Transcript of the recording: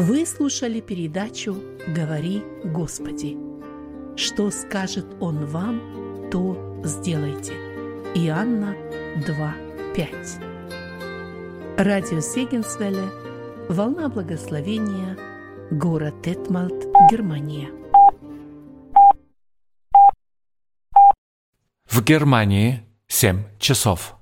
Вы слушали передачу «Говори, Господи». Что скажет Он вам, то сделайте. Иоанна 2:5. Радио Сегенсвелле, волна благословения, город Детмальд, Германия. В Германии 7 часов.